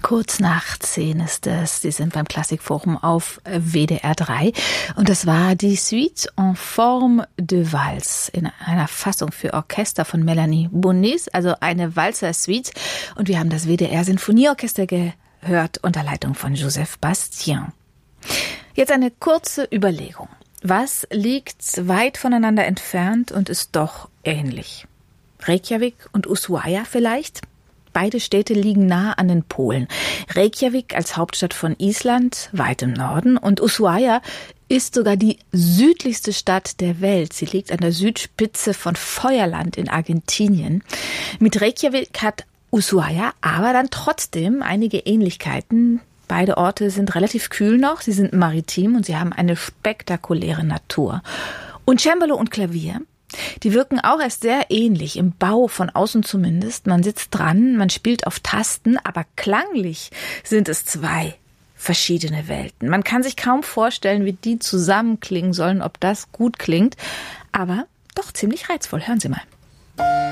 Kurz nach 10 ist es. Sie sind beim Klassikforum auf WDR 3. Und das war die Suite en forme de Valse in einer Fassung für Orchester von Melanie Bonis, also eine Walzer-Suite. Und wir haben das WDR Sinfonieorchester gehört unter Leitung von Joseph Bastien. Jetzt eine kurze Überlegung. Was liegt weit voneinander entfernt und ist doch ähnlich? Reykjavik und Ushuaia vielleicht? Beide Städte liegen nah an den Polen. Reykjavik als Hauptstadt von Island, weit im Norden, und Ushuaia ist sogar die südlichste Stadt der Welt. Sie liegt an der Südspitze von Feuerland in Argentinien. Mit Reykjavik hat Ushuaia aber dann trotzdem einige Ähnlichkeiten. Beide Orte sind relativ kühl noch, sie sind maritim und sie haben eine spektakuläre Natur. Und Cembalo und Klavier, die wirken auch erst sehr ähnlich, im Bau von außen zumindest. Man sitzt dran, man spielt auf Tasten, aber klanglich sind es zwei verschiedene Welten. Man kann sich kaum vorstellen, wie die zusammenklingen sollen, ob das gut klingt, aber doch ziemlich reizvoll. Hören Sie mal.